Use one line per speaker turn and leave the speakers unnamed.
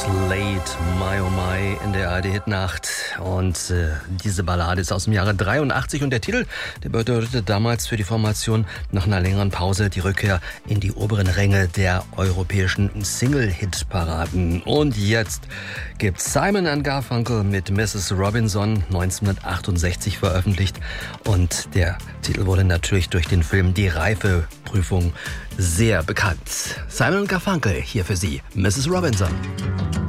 Slade, My Oh My in der ARD-Hitnacht. Und diese Ballade ist aus dem Jahre 83 und der Titel, der bedeutete damals für die Formation nach einer längeren Pause die Rückkehr in die oberen Ränge der europäischen Single-Hit-Paraden. Und jetzt gibt Simon & Garfunkel mit Mrs. Robinson 1968 veröffentlicht. Und der Titel wurde natürlich durch den Film Die Reifeprüfung sehr bekannt. Simon & Garfunkel hier für Sie, Mrs. Robinson.